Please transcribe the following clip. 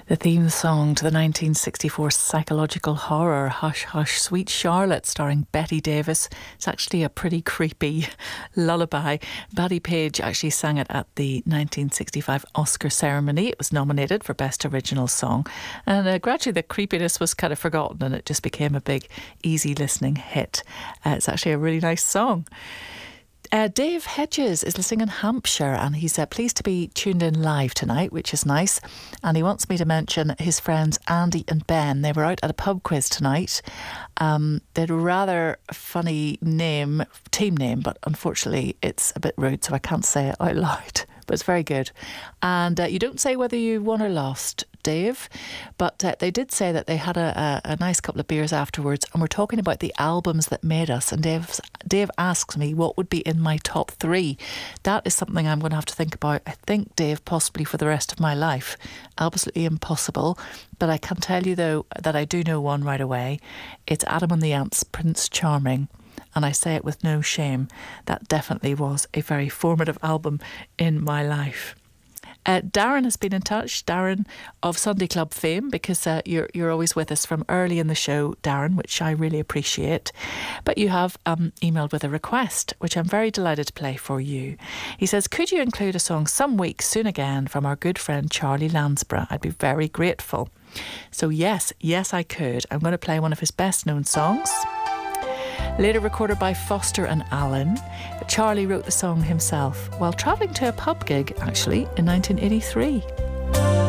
The theme song to the 1964 psychological horror Hush Hush Sweet Charlotte, starring Betty Davis. It's actually a pretty creepy lullaby. Batty Page actually sang it at the 1965 Oscar ceremony. It was nominated for Best Original Song, and gradually the creepiness was kind of forgotten and it just became a big, easy listening hit. It's actually a really nice song. Dave Hedges is listening in Hampshire, and he's pleased to be tuned in live tonight, which is nice. And he wants me to mention his friends Andy and Ben. They were out at a pub quiz tonight. They had a rather funny team name, but unfortunately it's a bit rude, so I can't say it out loud. But it's very good. And you don't say whether you won or lost, Dave, but they did say that they had a nice couple of beers afterwards, and we're talking about the albums that made us. And Dave asks me what would be in my top 3. That is something I'm going to have to think about. I think, Dave, possibly for the rest of my life. Absolutely impossible. But I can tell you, though, that I do know one right away. It's Adam and the Ants' Prince Charming. And I say it with no shame. That definitely was a very formative album in my life. Darren has been in touch, Darren of Sunday Club fame, because you're always with us from early in the show, Darren, which I really appreciate. But you have emailed with a request, which I'm very delighted to play for you. He says, could you include a song Some Week Soon Again from our good friend Charlie Lansborough? I'd be very grateful. So yes, I could. I'm going to play one of his best known songs. Later recorded by Foster and Allen, Charlie wrote the song himself while travelling to a pub gig, actually, in 1983.